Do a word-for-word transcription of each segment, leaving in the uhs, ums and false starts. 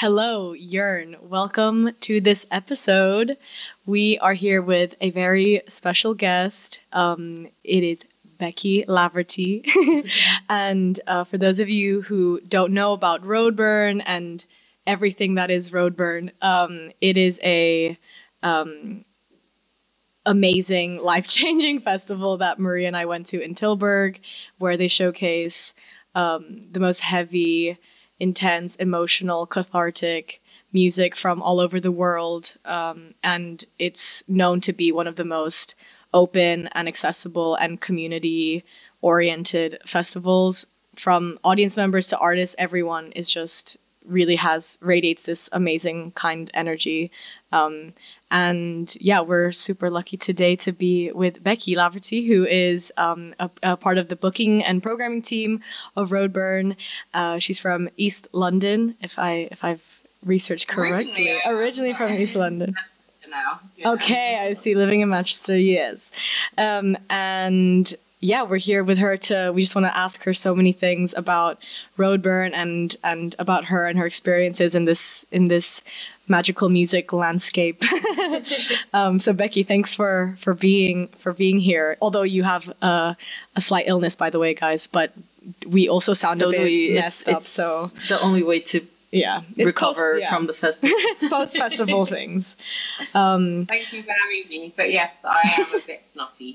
Hello, Yearn. Welcome to this episode. We are here with a very special guest. Um, it is Becky Laverty. and uh, for those of you who don't know about Roadburn and everything that is Roadburn, um, it is a um, amazing, life-changing festival that Maria and I went to in Tilburg, where they showcase um, the most heavy, intense, emotional, cathartic music from all over the world. Um, and it's known to be one of the most open and accessible and community-oriented festivals. From audience members to artists, everyone is just really has radiates this amazing kind energy. Um, and yeah, we're super lucky today to be with Becky Laverty, who is um, a, a part of the booking and programming team of Roadburn. Uh, she's from East London, if I if I've researched correctly. Originally, Originally from East London. Now. Yeah. Okay, I see. Living in Manchester, yes. Um, and yeah, we're here with her to. We just want to ask her so many things about Roadburn and and about her and her experiences in this in this magical music landscape. um, so Becky, thanks for for being for being here. Although you have uh, a slight illness, by the way, guys, but we also sound Totally, a bit it's- messed up. it's So the only way to yeah, it's recover post- yeah. from the festival. it's post festival things. Um, Thank you for having me. But yes, I am a bit snotty.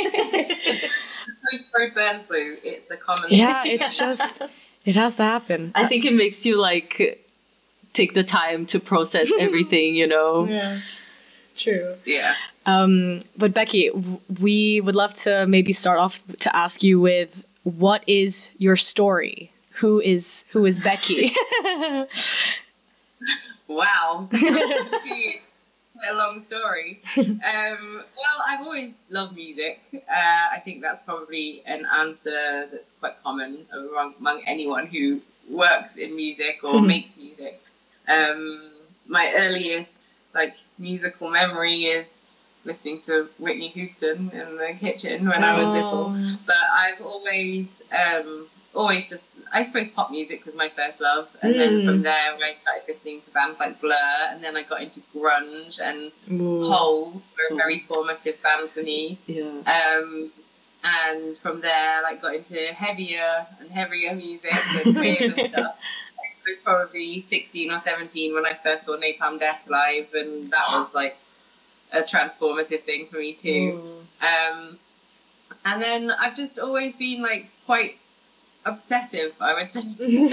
Post Roadburn flu, it's a common yeah, thing. it's just it has to happen. I think it makes you like take the time to process everything, you know. Yeah, true. Yeah. Um, but Becky, w- we would love to maybe start off to ask you with what is your story? Who is who is Becky? Wow. Gee, quite a long story. Um, well, I've always loved music. Uh, I think that's probably an answer that's quite common among, among anyone who works in music or Mhm. makes music. Um, my earliest like musical memory is listening to Whitney Houston in the kitchen when I was little. Oh. But I've always, um, always just, I suppose pop music was my first love. And Mm. then from there, I started listening to bands like Blur. And then I got into grunge, and Ooh. Hole were a very formative band for me. Yeah. Um, and from there, like, got into heavier and heavier music and weirder stuff. I was probably sixteen or seventeen when I first saw Napalm Death live, and that was like a transformative thing for me too. Um, and then I've just always been like quite obsessive, I would say,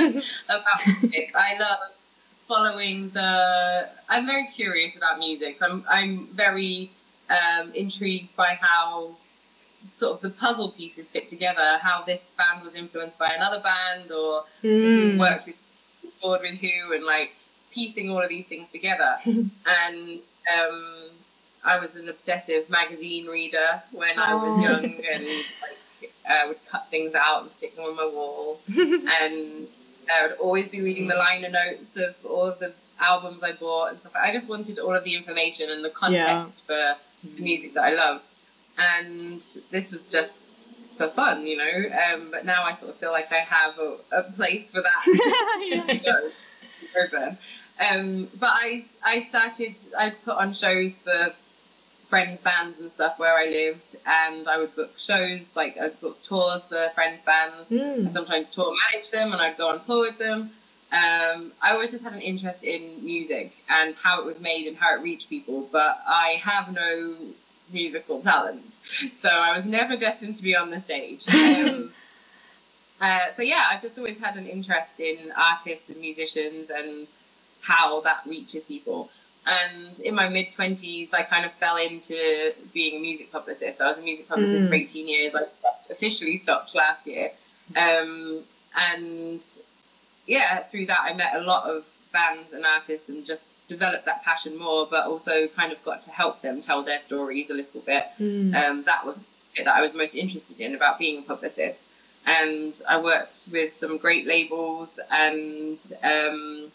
about music. I love following the. I'm very curious about music. So I'm I'm very um, intrigued by how sort of the puzzle pieces fit together. How this band was influenced by another band, or Mm. who worked with board with who, and like piecing all of these things together. And um, I was an obsessive magazine reader when I was Oh. young, and like uh, would cut things out and stick them on my wall. And I would always be reading the liner notes of all of the albums I bought and stuff. I just wanted all of the information and the context for the music that I love. And this was just for fun, you know. Um, but now I sort of feel like I have a, a place for that to go over. Um, but I, I started, I put on shows for friends' bands and stuff where I lived, and I would book shows, like I'd book tours for friends' bands. Mm. I sometimes tour manage them, and I'd go on tour with them. Um, I always just had an interest in music and how it was made and how it reached people, but I have no musical talent, so I was never destined to be on the stage. Um, uh, so yeah, I've just always had an interest in artists and musicians and how that reaches people. And in my mid twenties, I kind of fell into being a music publicist. I was a music publicist Mm. for eighteen years. I officially stopped last year. Um, and yeah, through that, I met a lot of bands and artists and just developed that passion more, but also kind of got to help them tell their stories a little bit. Mm. Um, that was it that I was most interested in about being a publicist. And I worked with some great labels, and um,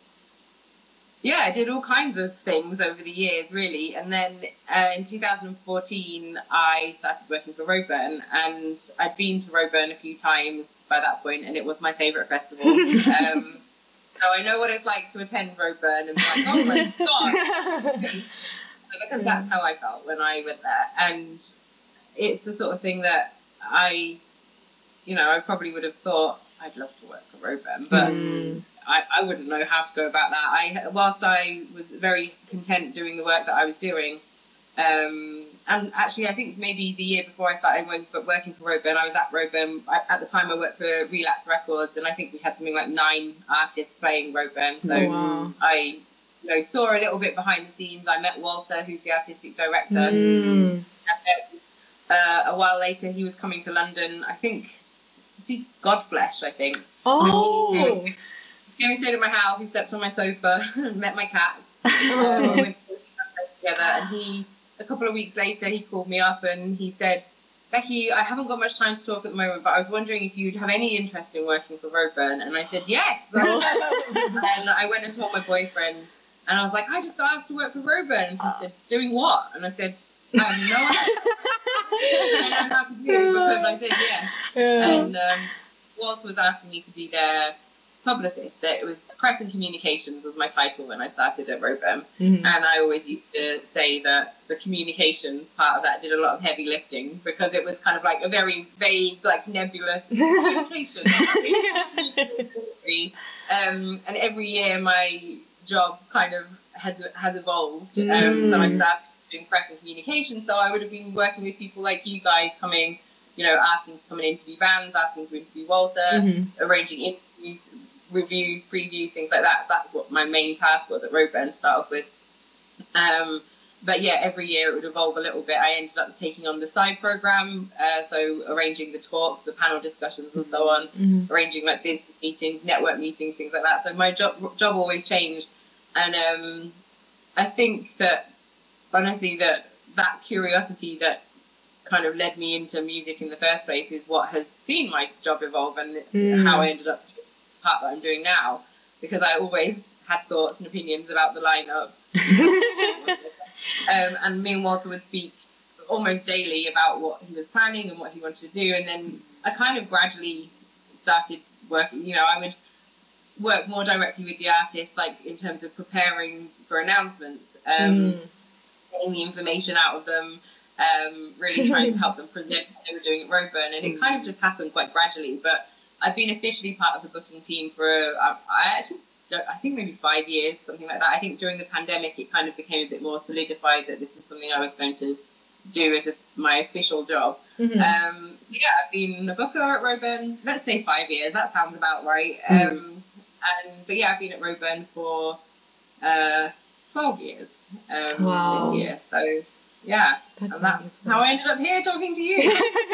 yeah, I did all kinds of things over the years, really. And then uh, in two thousand fourteen, I started working for Roadburn, and I'd been to Roadburn a few times by that point, and it was my favourite festival. um, So I know what it's like to attend Roadburn and be like, oh my god. Because that's how I felt when I went there. And it's the sort of thing that I, you know, I probably would have thought I'd love to work for Roadburn, but mm. I, I wouldn't know how to go about that. I, whilst I was very content doing the work that I was doing, um, and actually I think maybe the year before I started working for Roadburn, I was at Roadburn, I, at the time I worked for Relapse Records, and I think we had something like nine artists playing Roadburn, so oh, wow. I you know, saw a little bit behind the scenes. I met Walter, who's the artistic director, mm. and then, uh, a while later he was coming to London, I think, to see Godflesh, I think. Oh! He came and, came and stayed at my house, he slept on my sofa, met my cats, um, we went to see Godflesh together, and he, a couple of weeks later, he called me up and he said, Becky, I haven't got much time to talk at the moment, but I was wondering if you'd have any interest in working for Roadburn. And I said, yes. And I went and told my boyfriend, and I was like, I just got asked to work for Roadburn. And he said, doing what? And I said, I have no idea. I don't know how to do it, because I said yes. Yeah. And um, Walter was asking me to be their publicist. That it was press and communications was my title when I started at Roadburn. Mm-hmm. And I always used to say that the communications part of that did a lot of heavy lifting, because it was kind of like a very vague, like nebulous communication. um, and every year my job kind of has has evolved. Mm. Um, so I started doing press and communications. So I would have been working with people like you guys, coming, you know, asking to come and interview bands, asking to interview Walter, mm-hmm. arranging interviews, reviews, previews, things like that. So that's what my main task was at Roadburn to start off with. Um, but yeah, every year it would evolve a little bit. I ended up taking on the side program, uh, so arranging the talks, the panel discussions, and so on, mm-hmm. arranging like business meetings, network meetings, things like that. So my job job always changed, and um, I think that honestly that that curiosity that kind of led me into music in the first place is what has seen my job evolve, and mm. how I ended up doing the part that I'm doing now, because I always had thoughts and opinions about the lineup. um, and me and Walter would speak almost daily about what he was planning and what he wanted to do, and then I kind of gradually started working, you know, I would work more directly with the artist, like in terms of preparing for announcements, um, mm. getting the information out of them, Um, really trying to help them present what they were doing at Roadburn, and it kind of just happened quite gradually. But I've been officially part of the booking team for, I, I actually don't, I think maybe five years, something like that. I think during the pandemic it kind of became a bit more solidified that this is something I was going to do as a, my official job. Mm-hmm. Um, so yeah, I've been a booker at Roadburn, let's say five years, that sounds about right. Mm-hmm. Um, and But yeah, I've been at Roadburn for uh, twelve years um, wow. this year, so yeah, that's and that's how I ended up here talking to you.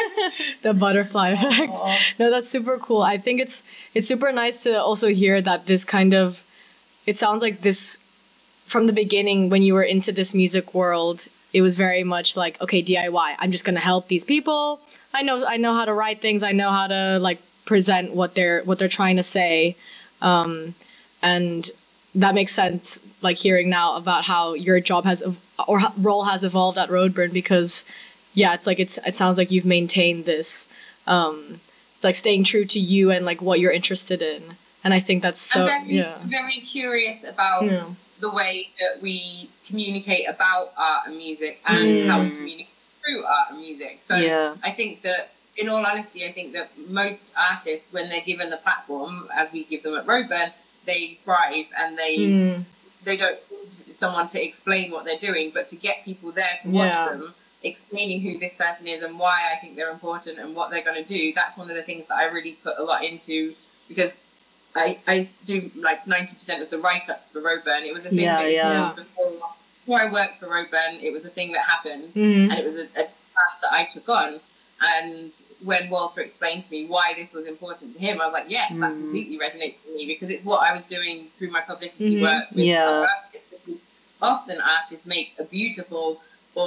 The butterfly effect. Aww. No, that's super cool. I think it's it's super nice to also hear that this kind of, it sounds like this, from the beginning when you were into this music world, it was very much like, okay, D I Y. I'm just gonna help these people. I know I know how to write things. I know how to like present what they're what they're trying to say, um, and that makes sense, like hearing now about how your job has or role has evolved at Roadburn, because yeah, it's like it's it sounds like you've maintained this, um, like staying true to you and like what you're interested in, and I think that's so I'm very, yeah. very curious about yeah. the way that we communicate about art and music, and mm. how we communicate through art and music. So yeah. I think that, in all honesty, I think that most artists, when they're given the platform, as we give them at Roadburn, they thrive, and they mm. they don't need someone to explain what they're doing, but to get people there to watch yeah. them, explaining who this person is and why I think they're important and what they're going to do. That's one of the things that I really put a lot into, because I, I do like ninety percent of the write-ups for Roadburn. It was a thing yeah, that yeah. before, before I worked for Roadburn, it was a thing that happened, mm. and it was a, a path that I took on. And when Walter explained to me why this was important to him, I was like, yes, mm. that completely resonates with me, because it's what I was doing through my publicity mm-hmm. work with yeah. other artists. Because often artists make a beautiful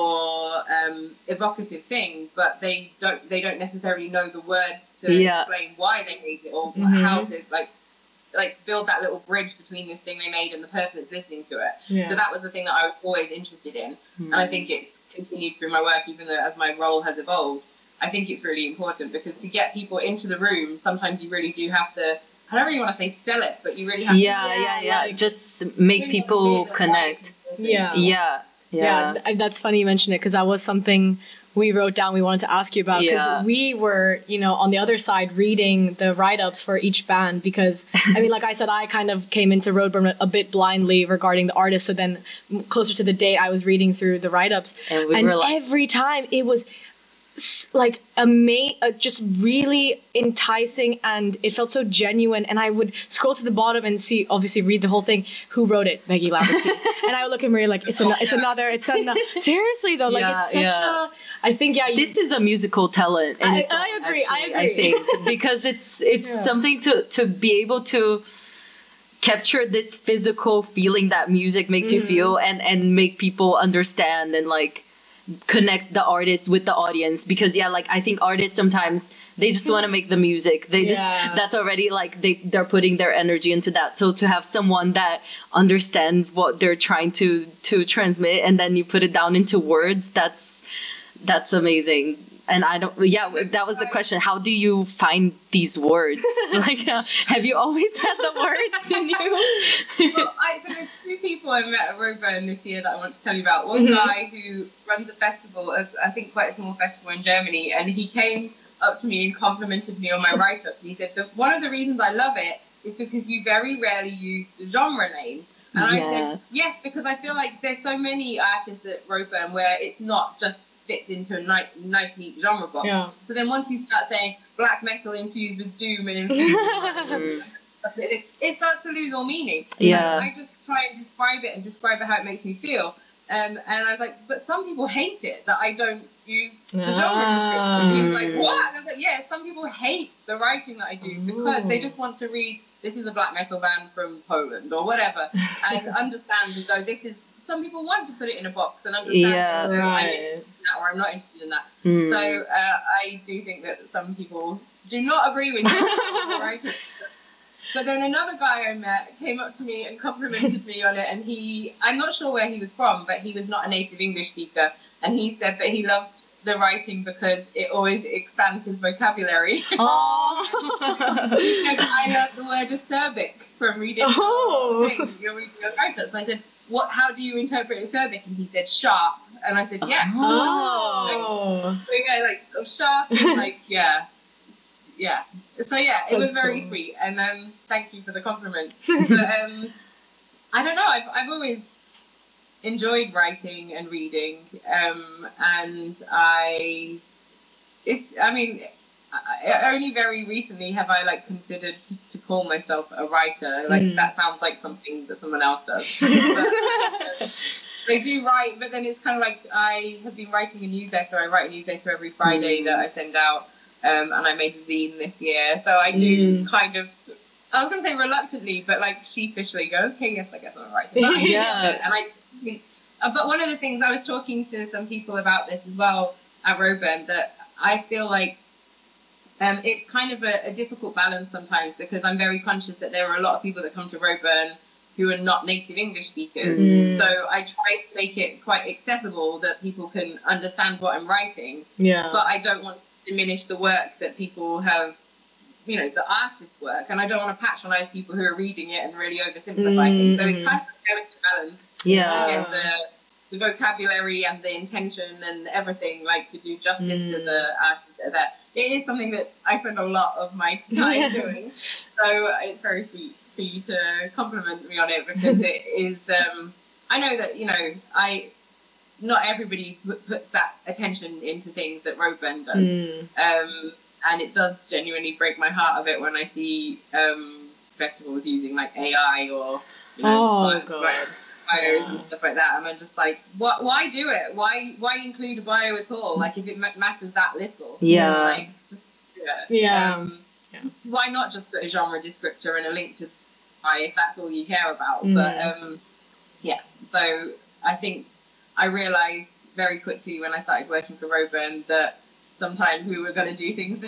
or um, evocative thing, but they don't they don't necessarily know the words to yeah. explain why they made it, or mm-hmm. how to like like build that little bridge between this thing they made and the person that's listening to it. Yeah. So that was the thing that I was always interested in, mm. and I think it's continued through my work, even though as my role has evolved. I think it's really important, because to get people into the room, sometimes you really do have to I don't really want to say sell it, but you really have Yeah, to yeah, yeah. like- Just make really people have to connect. Yeah. Yeah, Yeah, yeah. th- that's funny you mention it because that was something we wrote down we wanted to ask you about because Yeah. we were, you know, on the other side reading the write-ups for each band because, I mean, like I said, I kind of came into Roadburn a bit blindly regarding the artist. So then m- closer to the date, I was reading through the write-ups. And we and were like- every time it was s- like ama- uh, just really enticing and it felt so genuine, and I would scroll to the bottom and see, obviously read the whole thing, who wrote it, Becky Laverty. And I would look at Maria like it's, an- it's another it's another seriously though, like Yeah, it's such yeah. a I think yeah you, This is a musical talent. In I- its I own, agree, I actually, agree. think because it's it's Yeah. something to to be able to capture this physical feeling that music makes you Mhm. feel and and make people understand and like connect the artist with the audience, because yeah, like I think artists sometimes they just want to make the music, they just Yeah. that's already like they they're putting their energy into that. So to have someone that understands what they're trying to to transmit and then you put it down into words, that's that's amazing. And I don't, yeah, that was the question. How do you find these words? Like, uh, have you always had the words in you? Well, I, so there's two people I met at Roadburn this year that I want to tell you about. One Mhm. guy who runs a festival, a- I think quite a small festival in Germany, and he came up to me and complimented me on my write-ups. And he said, that one of the reasons I love it is because you very rarely use the genre name. And I Yeah. said, yes, because I feel like there's so many artists at Roadburn where it's not just fits into a nice, nice neat genre box. Yeah. So then once you start saying black metal infused with doom and infused with it, it starts to lose all meaning. Yeah. So I just try and describe it and describe it how it makes me feel. Um, and I was like, but some people hate it that I don't use the genre description. And he was like, what? And I was like, yeah, some people hate the writing that I do because they just want to read, this is a black metal band from Poland or whatever, and understand and go, this is, some people want to put it in a box and understand Yeah. that I'm Right. interested in that or I'm not interested in that. Mm. So uh, I do think that some people do not agree with you. Writing. But then another guy I met came up to me and complimented me on it, and he, I'm not sure where he was from, but he was not a native English speaker, and he said that he loved the writing because it always expands his vocabulary. Oh. He said, I learned the word acerbic from reading Oh. your thing, you're reading your writers. And I said, what, how do you interpret acerbic? And he said, sharp. And I said, yes. Oh. So yeah, like oh, sharp and like yeah, s- yeah. So yeah, it was That's very cool. sweet, and um, thank you for the compliment. But um, I don't know. I've I've always enjoyed writing and reading, um, and I, it's. I mean, I, only very recently have I like considered to, to call myself a writer. Like Mm. that sounds like something that someone else does. But, I do write, but then it's kind of like I have been writing a newsletter. I write a newsletter every Friday Mm. that I send out, um, and I made a zine this year. So I do Mm. kind of, I was going to say reluctantly, but like sheepishly go, okay, yes, I guess I'm a writer. But I Yeah. get it. And I think, uh, but one of the things, I was talking to some people about this as well at Roadburn, that I feel like um, it's kind of a, a difficult balance sometimes, because I'm very conscious that there are a lot of people that come to Roadburn who are not native English speakers. Mm. So I try to make it quite accessible that people can understand what I'm writing, Yeah. but I don't want to diminish the work that people have, you know, the artist work, and I don't want to patronize people who are reading it and really oversimplify things. So it's Mm. kind of a delicate balance Yeah. to get the, the vocabulary and the intention and everything, like to do justice to Mm. the artists that are there. It is something that I spend a lot of my time doing. So it's very sweet for you to compliment me on it, because it is, um, I know that, you know, I, not everybody p- puts that attention into things that Roadburn does. Mm. Um, and it does genuinely break my heart of it when I see um, festivals using like A I or, you know, Oh, bio- God. bio- bios and Yeah. stuff like that. And I'm just like, what? Why do it? Why? Why include a bio at all? Like, if it ma- matters that little, Yeah. like just do it. Yeah. Um, Yeah. Why not just put a genre descriptor and a link to buy if that's all you care about? Mm. But um, yeah. So I think I realised very quickly when I started working for Roadburn that sometimes we were going to do things